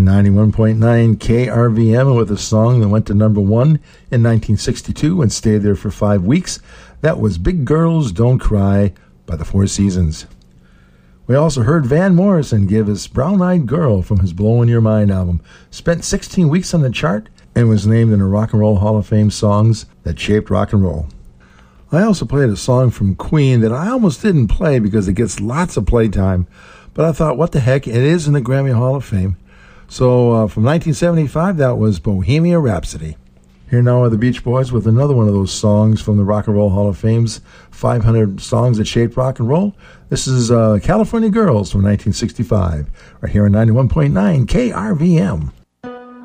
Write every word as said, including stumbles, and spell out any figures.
ninety-one point nine K R V M with a song that went to number one in nineteen sixty-two and stayed there for five weeks. That was Big Girls Don't Cry by the Four Seasons. We also heard Van Morrison give us Brown Eyed Girl from his Blowin' Your Mind album. Spent sixteen weeks on the chart and was named in the Rock and Roll Hall of Fame songs that shaped rock and roll. I also played a song from Queen that I almost didn't play because it gets lots of playtime, but I thought, what the heck, it is in the Grammy Hall of Fame. So uh, from nineteen seventy-five, that was Bohemian Rhapsody. Here now are the Beach Boys with another one of those songs from the Rock and Roll Hall of Fame's five hundred songs that shaped rock and roll. This is uh, California Girls from nineteen sixty-five, right here on ninety-one point nine K R V M.